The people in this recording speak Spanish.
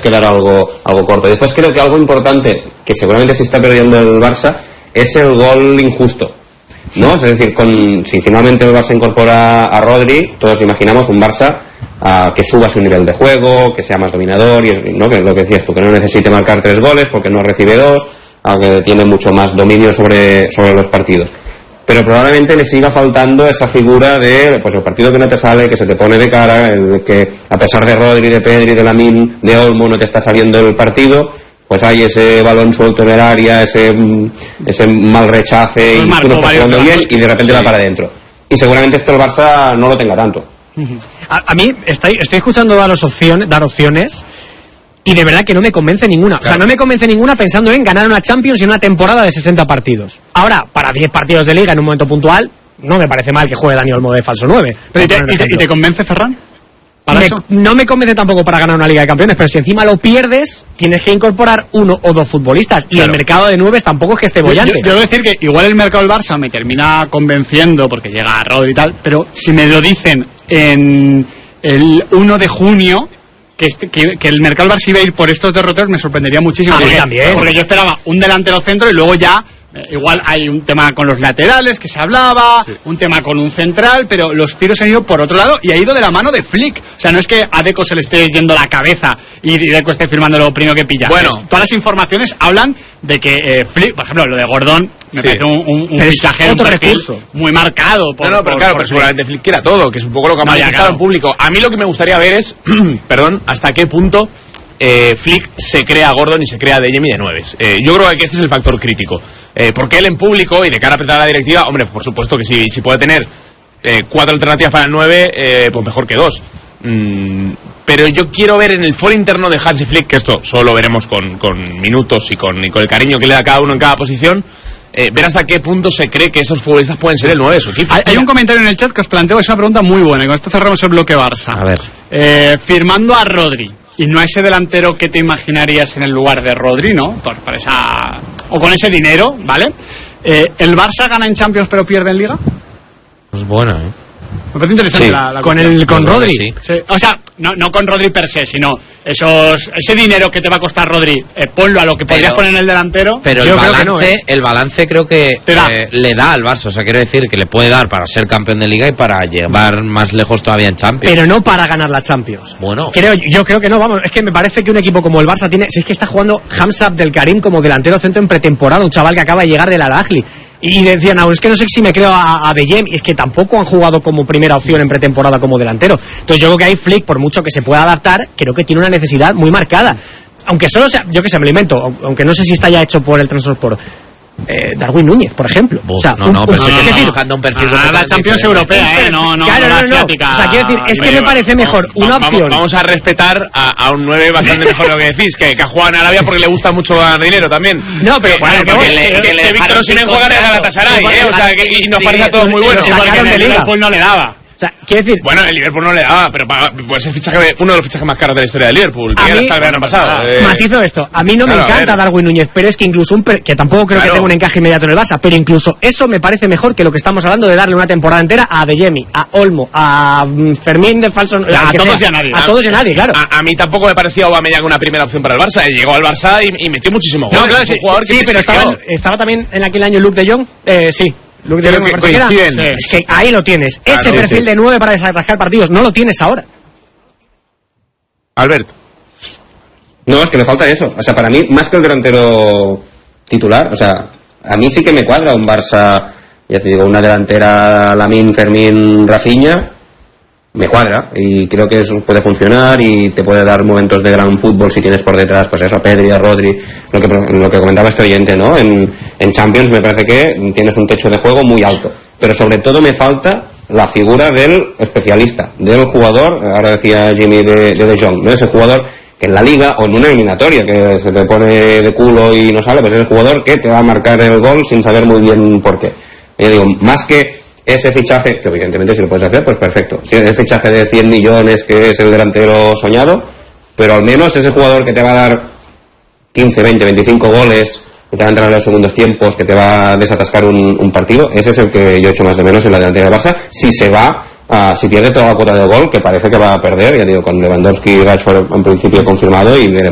quedar algo corto. Después creo que algo importante que seguramente se está perdiendo el Barça es el gol injusto, ¿no? Es decir, si finalmente el Barça incorpora a Rodri, todos imaginamos un Barça que suba su nivel de juego, que sea más dominador, y ¿no? Que es lo que decías tú, que no necesite marcar 3 goles porque no recibe 2, aunque tiene mucho más dominio sobre los partidos. Pero probablemente le siga faltando esa figura de pues el partido que no te sale, que se te pone de cara, el que a pesar de Rodri, de Pedri, de Lamine, de Olmo no te está saliendo el partido, pues hay ese balón suelto en el área, ese mal rechace, y tú no estás jugando bien y de repente va para adentro. Y seguramente esto el Barça no lo tenga tanto. A mí estoy escuchando dar opciones y de verdad que no me convence ninguna. Claro. O sea, no me convence ninguna pensando en ganar una Champions y una temporada de 60 partidos. Ahora, para 10 partidos de Liga en un momento puntual, no me parece mal que juegue Dani Olmo de falso 9. ¿Y te convence, Ferran? No me convence tampoco para ganar una Liga de Campeones, pero si encima lo pierdes, tienes que incorporar 1 o 2 futbolistas. Y el mercado de 9 tampoco es que esté bollante. Yo debo decir que igual el mercado del Barça me termina convenciendo porque llega Rodri y tal, pero si me lo dicen en el 1 de junio... Que el mercado del Barça iba a ir por estos derroteros me sorprendería muchísimo. Porque yo esperaba un delantero centro y luego ya igual hay un tema con los laterales que se hablaba, un tema con un central, pero los tiros han ido por otro lado y ha ido de la mano de Flick. O sea, no es que a Deco se le esté yendo la cabeza y Deco esté firmando lo primero que pilla. Bueno, todas las informaciones hablan de que Flick, por ejemplo, lo de Gordon me parece un fichaje, un perfil muy marcado. Pero seguramente Flick quiera todo, que es un poco lo que ha manifestado en público. A mí lo que me gustaría ver es, hasta qué punto Flick se crea a Gordon y se crea a Adeyemi de 9. Yo creo que este es el factor crítico. Porque él en público y de cara a apretar a la directiva, hombre, por supuesto que si puede tener 4 alternativas para el 9, pues mejor que 2. Pero yo quiero ver en el foro interno de Hansi Flick, que esto solo lo veremos con minutos y con el cariño que le da cada uno en cada posición, ver hasta qué punto se cree que esos futbolistas pueden ser el 9 de su equipo. Hay un comentario en el chat que os planteo, es una pregunta muy buena, y con esto cerramos el bloque Barça. A ver. Firmando a Rodri, y no a ese delantero que te imaginarías en el lugar de Rodri, ¿no? Por esa... O con ese dinero, ¿vale? ¿El Barça gana en Champions pero pierde en Liga? Es buena, Me parece interesante la con Rodri. Sí. O sea, no con Rodri per se, sino ese dinero que te va a costar Rodri, ponlo a lo que podrías poner en el delantero. Pero el balance creo que le da al Barça, o sea, quiero decir que le puede dar para ser campeón de Liga y para llevar más lejos todavía en Champions. Pero no para ganar la Champions. Bueno. Yo creo que no, vamos, es que me parece que un equipo como el Barça tiene, si es que está jugando Hamza Abdelkarim como delantero centro en pretemporada, un chaval que acaba de llegar del Al-Ahly. Y decían, es que no sé si me creo a Adeyemi, y es que tampoco han jugado como primera opción en pretemporada como delantero. Entonces yo creo que ahí Flick, por mucho que se pueda adaptar, creo que tiene una necesidad muy marcada. Aunque solo sea, yo que sé, me lo invento, aunque no sé si está ya hecho por el Transport. Darwin Núñez, por ejemplo. O sea, buscando un perfil la Champions europea, no la asiática. O sea, quiero decir, es que me parece mejor una opción. Vamos a respetar a un 9 bastante mejor lo que decís, que ha jugado en Arabia porque le gusta mucho ganar dinero también. No, pero que Víctor Osimhen juega en el Galatasaray, o sea, y nos parece a todos muy bueno. El Liverpool no le daba. O sea, quiero decir... Bueno, el Liverpool no le daba, pero pues uno de los fichajes más caros de la historia del Liverpool, que era hasta el verano pasado. Matizo esto, a mí no me encanta Darwin Núñez, pero es que incluso que tampoco creo que tenga un encaje inmediato en el Barça, pero incluso eso me parece mejor que lo que estamos hablando de darle una temporada entera a Adeyemi, a Olmo, a Fermín de falso... A todos y a nadie. A todos y a nadie, claro. A mí tampoco me pareció Aubameyang una primera opción para el Barça. Llegó al Barça y metió muchísimo gol. No, claro, sí, pero estaba también en aquel año Luke de Jong, sí. Es que ahí lo tienes. Ese perfil de 9 para desatascar partidos no lo tienes ahora. Albert. No, es que me falta eso. O sea, para mí, más que el delantero titular, o sea, a mí sí que me cuadra un Barça, ya te digo, una delantera Lamine, Fermín, Rafinha, me cuadra y creo que eso puede funcionar y te puede dar momentos de gran fútbol si tienes por detrás, pues eso, a Pedri, a Rodri, lo que comentaba este oyente, ¿no? En Champions me parece que tienes un techo de juego muy alto, pero sobre todo me falta la figura del especialista, del jugador, ahora decía Jimmy de Jong, ¿no? Ese jugador que en la Liga o en una eliminatoria que se te pone de culo y no sale, pues es el jugador que te va a marcar el gol sin saber muy bien por qué. Yo digo, más que ese fichaje, que evidentemente si lo puedes hacer, pues perfecto. Si ese fichaje de 100 millones que es el delantero soñado, pero al menos ese jugador que te va a dar 15, 20, 25 goles, que te va a entrar en los segundos tiempos, que te va a desatascar un partido, ese es el que yo echo más de menos en la delantera del Barça. Si pierde toda la cuota de gol, que parece que va a perder, ya digo, con Lewandowski y Rashford en principio confirmado, y veremos